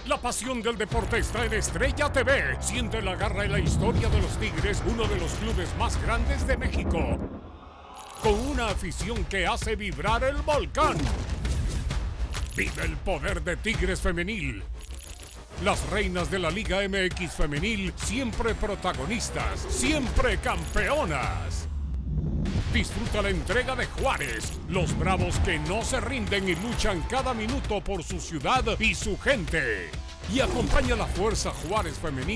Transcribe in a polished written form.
La pasión del deporte está en Estrella TV. Siente la garra y la historia de los Tigres, uno de los clubes más grandes de México, con una afición que hace vibrar el volcán. Vive el poder de Tigres Femenil. Las reinas de la Liga MX Femenil, siempre protagonistas, siempre campeonas. Disfruta la entrega de Juárez, los bravos que no se rinden y luchan cada minuto por su ciudad y su gente. Y acompaña la Fuerza Juárez Femenil